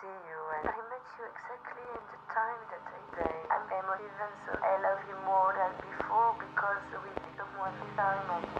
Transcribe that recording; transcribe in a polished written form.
see you, and I met you exactly in the time that I say. I'm emotive, and so I love you more than before because we did one time.